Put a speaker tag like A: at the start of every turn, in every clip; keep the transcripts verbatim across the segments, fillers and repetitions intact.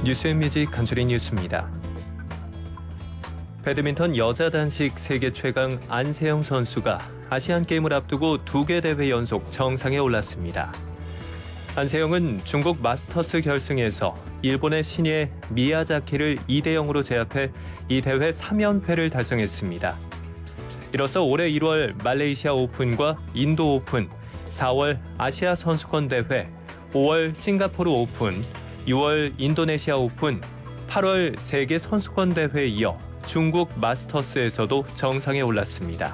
A: 뉴스앤뮤직 간추린 뉴스입니다. 배드민턴 여자 단식 세계 최강 안세영 선수가 아시안게임을 앞두고 두 개 대회 연속 정상에 올랐습니다. 안세영은 중국 마스터스 결승에서 일본의 신예 미야자키를 이 대 영으로 제압해 이 대회 삼 연패를 달성했습니다. 이로써 올해 일월 말레이시아 오픈과 인도 오픈, 사월 아시아 선수권 대회, 오월 싱가포르 오픈, 유월 인도네시아 오픈, 팔월 세계 선수권 대회에 이어 중국 마스터스에서도 정상에 올랐습니다.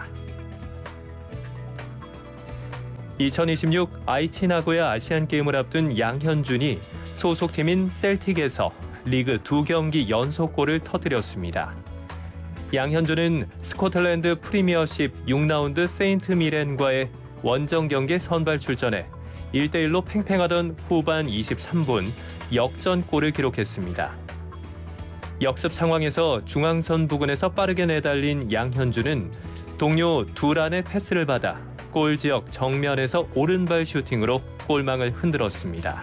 A: 이천이십육 아이치 나고야 아시안게임을 앞둔 양현준이 소속팀인 셀틱에서 리그 두 경기 연속골을 터뜨렸습니다. 양현준은 스코틀랜드 프리미어십 육 라운드 세인트 미렌과의 원정 경기에 선발 출전해 일 대 일로 팽팽하던 후반 이십삼 분 역전골을 기록했습니다. 역습 상황에서 중앙선 부근에서 빠르게 내달린 양현준은 동료 두란의 패스를 받아 골지역 정면에서 오른발 슈팅으로 골망을 흔들었습니다.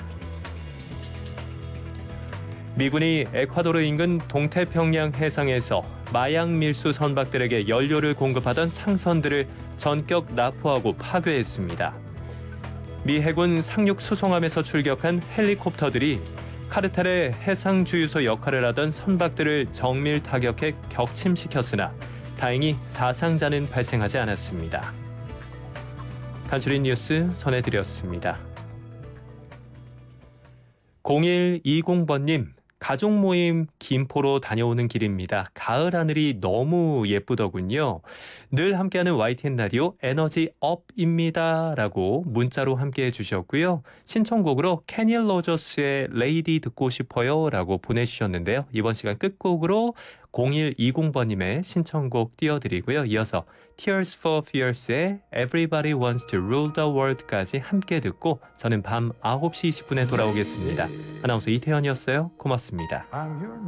A: 미군이 에콰도르 인근 동태평양 해상에서 마약 밀수 선박들에게 연료를 공급하던 상선들을 전격 납포하고 파괴했습니다. 미 해군 상륙 수송함에서 출격한 헬리콥터들이 카르텔의 해상 주유소 역할을 하던 선박들을 정밀 타격해 격침시켰으나 다행히 사상자는 발생하지 않았습니다. 간추린 뉴스 전해드렸습니다. 공일이공 번님, 가족 모임 김포로 다녀오는 길입니다. 가을 하늘이 너무 예쁘더군요. 늘 함께하는 와이티엔 라디오 에너지 업입니다. 라고 문자로 함께해 주셨고요. 신청곡으로 케니 로저스의 레이디 듣고 싶어요. 라고 보내주셨는데요. 이번 시간 끝곡으로 공일이공 번님의 신청곡 띄워드리고요. 이어서 Tears for Fears의 Everybody Wants to Rule the World까지 함께 듣고 저는 밤 아홉 시 이십 분에 돌아오겠습니다. 아나운서 이태현이었어요. 고맙습니다.